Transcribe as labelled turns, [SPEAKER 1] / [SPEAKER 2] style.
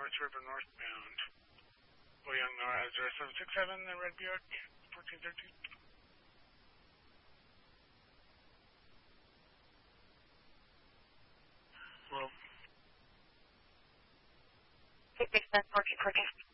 [SPEAKER 1] North River northbound. William Nora 0767, the Red Buick, 1413.
[SPEAKER 2] Well, 667, 1414.